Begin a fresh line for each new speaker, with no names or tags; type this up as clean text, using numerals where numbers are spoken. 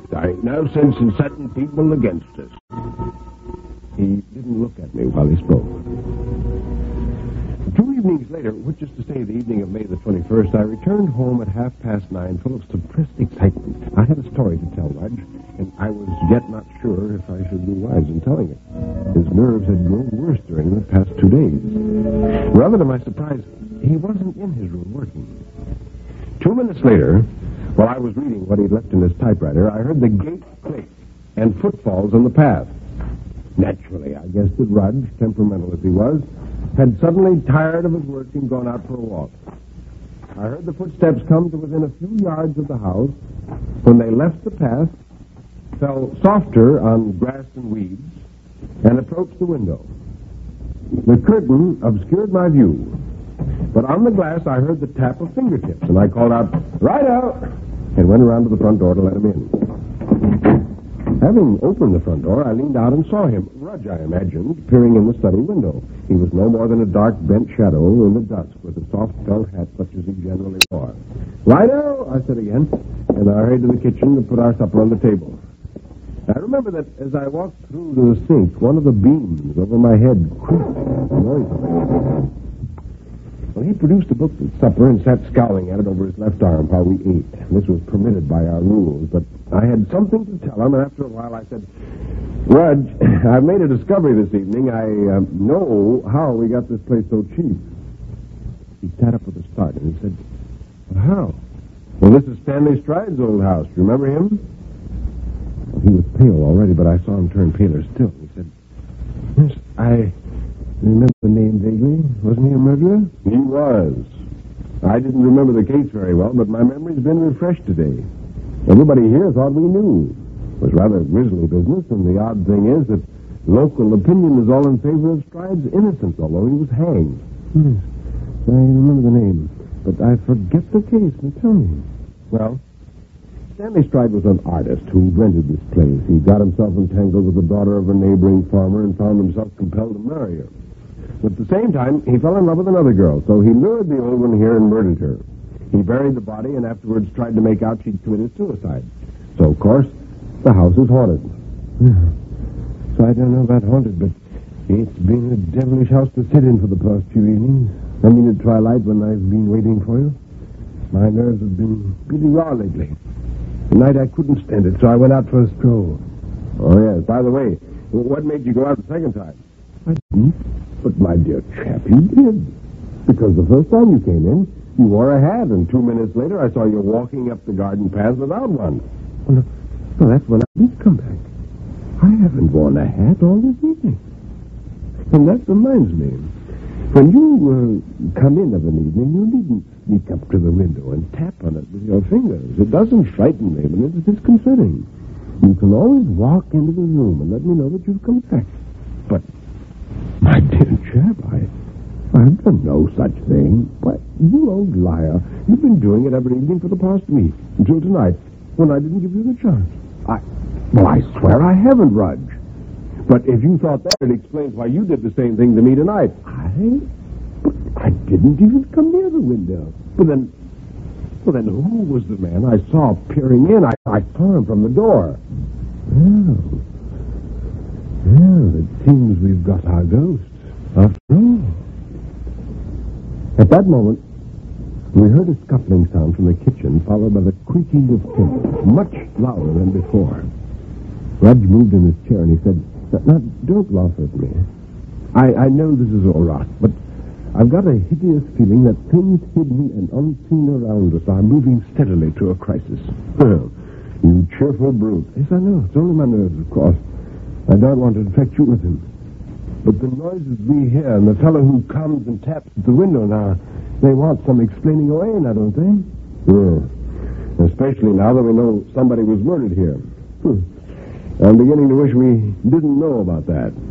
I ain't no sense in setting people against us. He didn't look at me while he spoke. 2 evenings later, which is to say the evening of May the 21st, I returned home at 9:30 full of suppressed excitement. I had a story to tell Rudge, and I was yet not sure if I should be wise in telling it. His nerves had grown worse during the past 2 days. Rather to my surprise, he wasn't in his room working. 2 minutes later, while I was reading what he'd left in his typewriter, I heard the gate click and footfalls on the path. Naturally, I guessed that Rudge, temperamental as he was, had suddenly tired of his work and gone out for a walk. I heard the footsteps come to within a few yards of the house. When they left the path, fell softer on grass and weeds, and approached the window. The curtain obscured my view, but on the glass I heard the tap of fingertips, and I called out, "Right out!" and went around to the front door to let him in. Having opened the front door, I leaned out and saw him, Rudge, I imagined, peering in the study window. He was no more than a dark bent shadow in the dusk with a soft felt hat such as he generally wore. "Righto," I said again, and I hurried to the kitchen to put our supper on the table. I remember that as I walked through to the sink, one of the beams over my head creaked noisily. Well, he produced a book at supper and sat scowling at it over his left arm while we ate. This was permitted by our rules, but I had something to tell him, and after a while I said, "Rudge, I've made a discovery this evening. I know how we got this place so cheap." He sat up with a start, and he said, "How?" "Well, this is Stanley Stride's old house. Do you remember him?" Well, he was pale already, but I saw him turn paler still. He said, "Yes, I remember the name vaguely. Wasn't he a murderer?" "He was. I didn't remember the case very well, but my memory's been refreshed today. Everybody here thought we knew. It was rather a grisly business, and the odd thing is that local opinion is all in favor of Stride's innocence, although he was hanged." "Yes, I remember the name, but I forget the case. Now tell me." "Well, Stanley Stride was an artist who rented this place. He got himself entangled with the daughter of a neighboring farmer and found himself compelled to marry her. But at the same time, he fell in love with another girl, so he lured the old one here and murdered her. He buried the body and afterwards tried to make out she'd committed suicide. So, of course, the house is haunted." "Yeah. So I don't know about haunted, but it's been a devilish house to sit in for the past few evenings. I mean at twilight when I've been waiting for you. My nerves have been pretty raw lately. Tonight I couldn't stand it, so I went out for a stroll." "Oh, yes. By the way, what made you go out the second time?" "I didn't. But, my dear chap, you did. Because the first time you came in, you wore a hat, and 2 minutes later I saw you walking up the garden path without one." "Oh, no, that's when I did come back. I haven't worn a hat all this evening. And that reminds me. When you come in of an evening, you needn't sneak up to the window and tap on it with your fingers. It doesn't frighten me, but it's disconcerting. You can always walk into the room and let me know that you've come back. But, my dear chap, I've done no such thing. Why, you old liar. You've been doing it every evening for the past week, until tonight, when I didn't give you the chance." Well, I swear I haven't, Rudge. But if you thought that, it explains why you did the same thing to me tonight." But I didn't even come near the window. Well, then who was the man I saw peering in? I saw him from the door." Well, it seems we've got our ghost, after all." At that moment, we heard a scuffling sound from the kitchen, followed by the creaking of timbers, much louder than before. Rudge moved in his chair, and he said, "Now, don't laugh at me. I know this is all right, but I've got a hideous feeling that things hidden and unseen around us are moving steadily to a crisis." "Well, you cheerful brute." "Yes, I know. It's only my nerves, of course. I don't want to infect you with him. But the noises we hear and the fellow who comes and taps at the window now, they want some explaining away now, don't they?" "Yeah. Especially now that we know somebody was murdered here. I'm beginning to wish we didn't know about that."